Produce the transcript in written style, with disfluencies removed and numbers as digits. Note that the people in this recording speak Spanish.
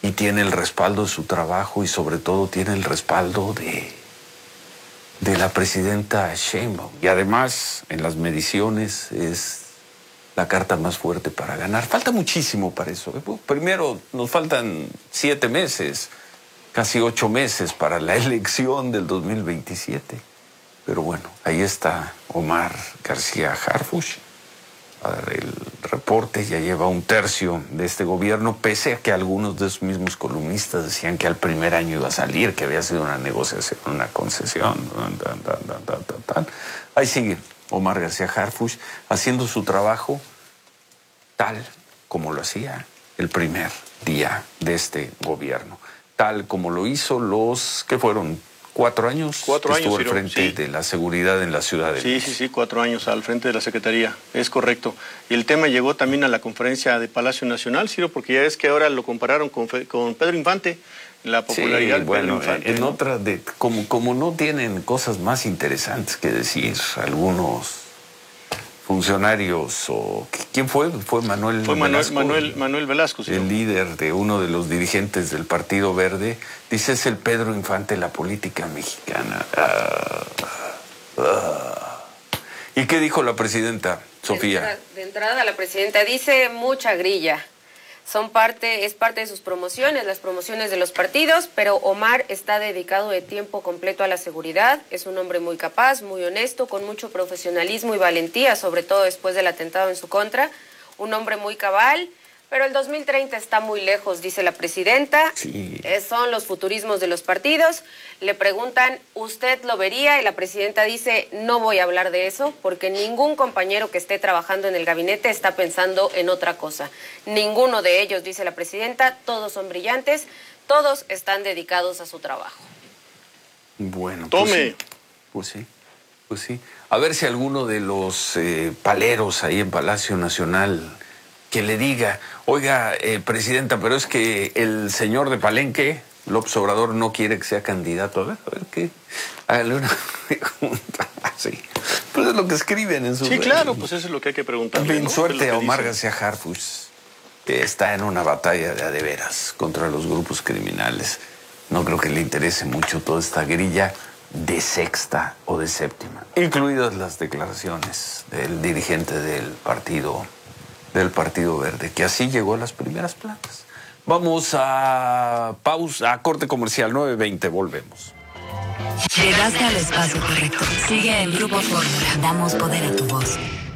y tiene el respaldo de su trabajo y sobre todo tiene el respaldo de la presidenta Sheinbaum. Y además, en las mediciones es la carta más fuerte para ganar. Falta muchísimo para eso. Primero, nos faltan 7 meses, casi 8 meses para la elección del 2027. Pero bueno, ahí está Omar García Harfuch. El reporte ya lleva 1/3 de este gobierno, pese a que algunos de sus mismos columnistas decían que al primer año iba a salir, que había sido una negociación, una concesión. Ahí sigue Omar García Harfuch haciendo su trabajo tal como lo hacía el primer día de este gobierno, tal como lo hizo los que fueron 4 años. 4 años, estuvo al Ciro, frente de la seguridad en la ciudad de México. Sí, 4 años al frente de la Secretaría, es correcto. Y el tema llegó también a la conferencia de Palacio Nacional, Ciro, porque ya es que ahora lo compararon con Pedro Infante, la popularidad de Pedro Infante. En otra, como no tienen cosas más interesantes que decir algunos funcionarios, o ¿quién fue? Fue Manuel Velasco, sí. El líder de uno de los dirigentes del Partido Verde, dice: es el Pedro Infante de la política mexicana. ¿Y qué dijo la presidenta, Sofía? De entrada, la presidenta dice mucha grilla. Es parte de sus promociones, las promociones de los partidos, pero Omar está dedicado de tiempo completo a la seguridad. Es un hombre muy capaz, muy honesto, con mucho profesionalismo y valentía, sobre todo después del atentado en su contra. Un hombre muy cabal, pero el 2030 está muy lejos, dice la presidenta. Sí. Son los futurismos de los partidos. Le preguntan, ¿usted lo vería? Y la presidenta dice, no voy a hablar de eso, porque ningún compañero que esté trabajando en el gabinete está pensando en otra cosa. Ninguno de ellos, dice la presidenta, todos son brillantes, todos están dedicados a su trabajo. Bueno, tome. Pues sí. A ver si alguno de los paleros ahí en Palacio Nacional que le diga: oiga, presidenta, pero es que el señor de Palenque, López Obrador, no quiere que sea candidato. A ver qué. Hágale una pregunta. Sí. Pues es lo que escriben en su. Sí, claro, pues eso es lo que hay que preguntar. ¿no? Suerte a Omar García Harfuch, que está en una batalla de veras contra los grupos criminales. No creo que le interese mucho toda esta grilla de sexta o de séptima, incluidas las declaraciones del dirigente del Partido Verde, que así llegó a las primeras planas. Vamos a pausa, a corte comercial, 9:20, volvemos. Llegaste al espacio correcto. Sigue en Grupo Fórmula. Damos poder a tu voz.